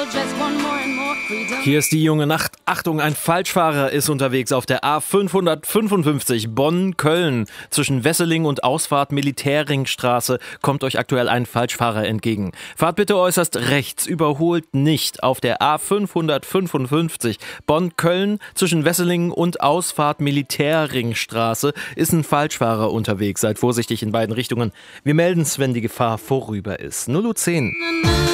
Hier ist die junge Nacht. Achtung, ein Falschfahrer ist unterwegs auf der A555 Bonn-Köln. Zwischen Wesseling und Ausfahrt Militärringstraße kommt euch aktuell ein Falschfahrer entgegen. Fahrt bitte äußerst rechts, überholt nicht. Auf der A555 Bonn-Köln zwischen Wesseling und Ausfahrt Militärringstraße ist ein Falschfahrer unterwegs. Seid vorsichtig in beiden Richtungen. Wir melden es, wenn die Gefahr vorüber ist. 0:10 Uhr.